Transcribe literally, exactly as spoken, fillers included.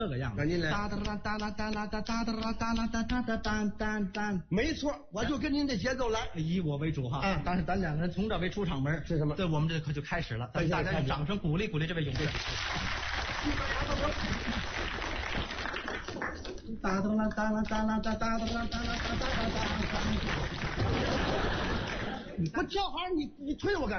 这个样子。 赶紧来。 哒哒哒哒啦哒啦哒哒哒啦哒啦哒哒哒哒哒哒。 没错，我就跟您这节奏来， 以我为主哈。 啊但是咱两个人从这为出场门， 是什么？ 对，我们这可就开始了。咱们大家用掌声鼓励鼓励这位勇士。哒哒啦哒啦哒啦哒哒哒啦哒啦哒哒哒哒。 不叫好，你你推我干